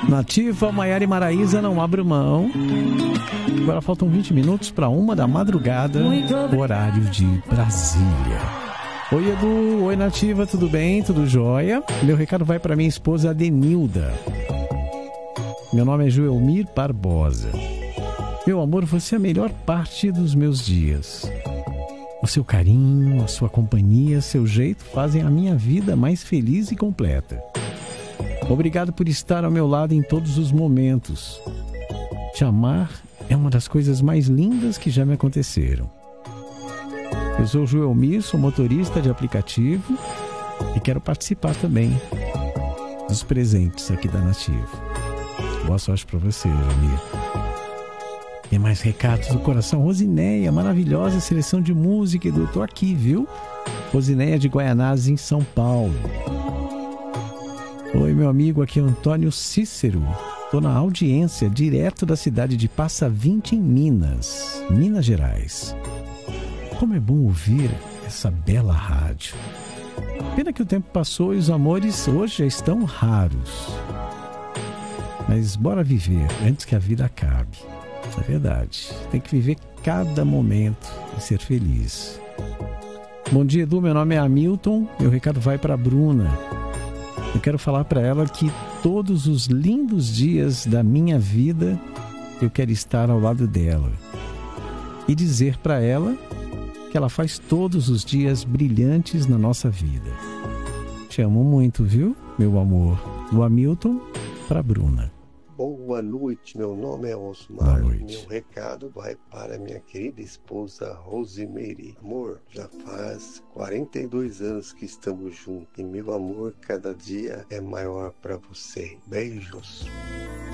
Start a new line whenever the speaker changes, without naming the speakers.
Nativa, Maiara e Maraísa, não abro mão. Agora faltam 20 minutos para 1 da madrugada, horário de Brasília. Oi, Edu. Oi, Nativa. Tudo bem? Tudo jóia? Meu recado vai para minha esposa Adenilda. Meu nome é Joelmir Barbosa. Meu amor, você é a melhor parte dos meus dias. O seu carinho, a sua companhia, seu jeito fazem a minha vida mais feliz e completa. Obrigado por estar ao meu lado em todos os momentos. Te amar é uma das coisas mais lindas que já me aconteceram. Eu sou o Joelmir, sou motorista de aplicativo e quero participar também dos presentes aqui da Nativa. Boa sorte para você, Joelmir. Tem mais recados do coração. Rosineia, maravilhosa seleção de música, Edu. Tô aqui, viu? Rosineia de Guaianazes, em São Paulo. Oi, meu amigo, aqui é Antônio Cícero. Tô na audiência, direto da cidade de Passa 20, em Minas Gerais. Como é bom ouvir essa bela rádio. Pena que o tempo passou e os amores hoje já estão raros. Mas bora viver antes que a vida acabe. É verdade. Tem que viver cada momento e ser feliz. Bom dia, Edu. Meu nome é Hamilton. Meu recado vai para a Bruna. Eu quero falar para ela que todos os lindos dias da minha vida eu quero estar ao lado dela. E dizer para ela que ela faz todos os dias brilhantes na nossa vida. Te amo muito, viu, meu amor? Do Hamilton para a Bruna.
Boa noite, meu nome é Osmar. Meu recado vai para minha querida esposa Rosemary. Amor, já faz 42 anos que estamos juntos e meu amor cada dia é maior para você. Beijos.